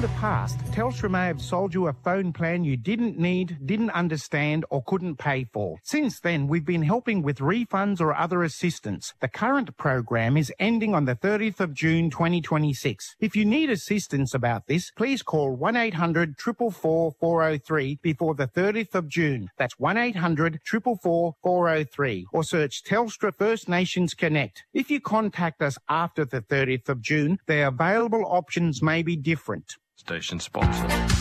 the past, Telstra may have sold you a phone plan you didn't need, didn't understand or couldn't pay for. Since then, we've been helping with refunds or other assistance. The current program is ending on the 30th of June 2026. If you need assistance about this, please call 1800 444 403 before the 30th of June. That's 1800 444 403 or search Telstra First Nations Connect. If you contact us after the 30th of June, the available options may be different. Station sponsor.